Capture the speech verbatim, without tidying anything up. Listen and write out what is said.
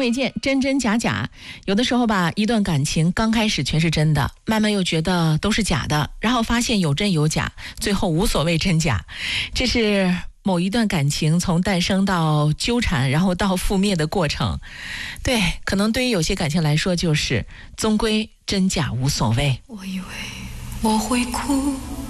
未见，真真假假。有的时候吧，一段感情刚开始全是真的，慢慢又觉得都是假的，然后发现有真有假，最后无所谓真假。这是某一段感情从诞生到纠缠，然后到覆灭的过程。对，可能对于有些感情来说，就是终归真假无所谓。 我以为我会哭，